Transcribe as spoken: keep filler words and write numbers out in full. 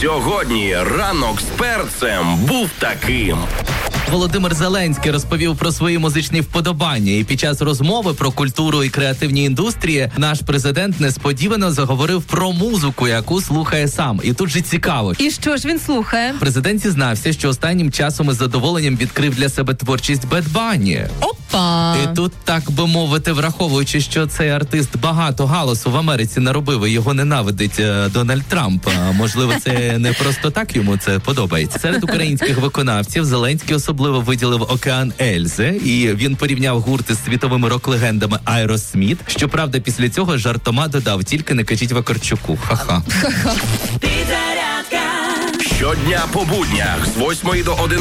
Сьогодні ранок з перцем був таким. Володимир Зеленський розповів про свої музичні вподобання, і під час розмови про культуру і креативні індустрії наш президент несподівано заговорив про музику, яку слухає сам. І тут же цікаво. І що ж він слухає? Президент зізнався, що останнім часом із задоволенням відкрив для себе творчість Бед Банні. Опа! І тут, так би мовити, враховуючи, що цей артист багато галасу в Америці наробив і його ненавидить е, Дональд Трамп. А, можливо, це не просто так йому це подобається. Серед українських виконавців Зеленський особливо виділив «Океан Ельзи», і він порівняв гурти з світовими рок-легендами Aerosmith. Щоправда, після цього жартома додав: тільки не кажіть Вакарчуку. Ха-ха. Щодня по буднях з восьмої до одинадцятої